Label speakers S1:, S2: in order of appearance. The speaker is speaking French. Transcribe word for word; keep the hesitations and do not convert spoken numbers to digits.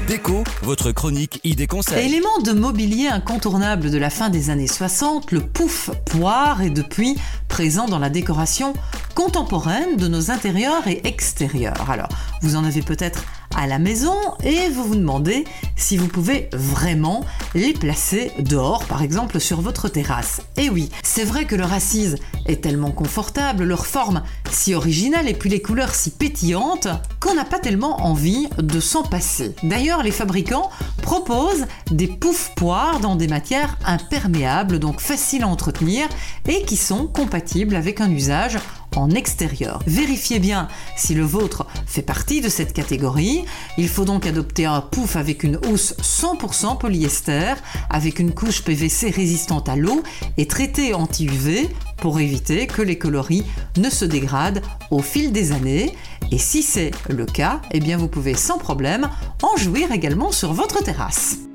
S1: Déco, votre chronique idées conseils.
S2: Élément de mobilier incontournable de la fin des années soixante, le pouf poire est depuis présent dans la décoration contemporaine de nos intérieurs et extérieurs. Alors, vous en avez peut-être à la maison et vous vous demandez si vous pouvez vraiment les placer dehors, par exemple sur votre terrasse. Et oui, c'est vrai que leur assise est tellement confortable, leur forme si originale et puis les couleurs si pétillantes qu'on n'a pas tellement envie de s'en passer. D'ailleurs, les fabricants proposent des poufs-poires dans des matières imperméables, donc faciles à entretenir et qui sont compatibles avec un usage en extérieur. Vérifiez bien si le vôtre fait partie de cette catégorie. Il faut donc adopter un pouf avec une housse cent pour cent polyester, avec une couche P V C résistante à l'eau et traitée anti-U V pour éviter que les coloris ne se dégradent au fil des années. Et si c'est le cas, eh bien vous pouvez sans problème en jouir également sur votre terrasse.